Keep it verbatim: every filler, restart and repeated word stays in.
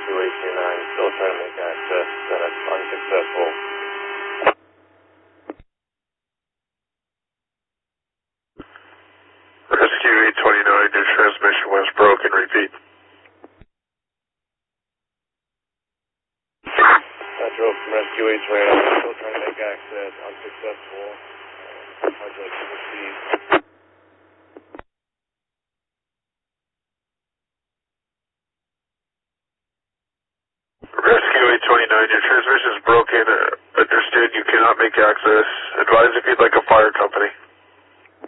Rescue eight two nine, still trying to make access, and it's unsuccessful. Rescue eight twenty-nine, your transmission was broken, repeat. Metro from Rescue eight twenty-nine, still trying to make access, unsuccessful. How'd you like to proceed? Rescue eight twenty-nine, your transmission is broken. Uh, understood you cannot make access. Advise if you'd like a fire company.